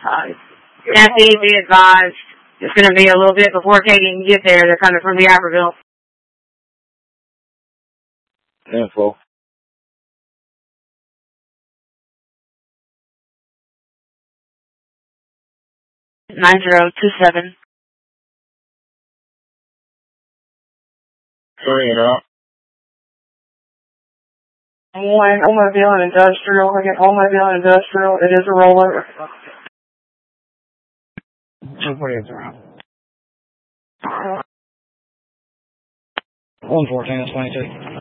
Kathy, be advised. It's going to be a little bit before Katie can get there. They're coming from the Apperville. Info. 9027. Bring it out. Automobile and industrial. Again, automobile and industrial. It is a rollover. 248 around. 114 is 22.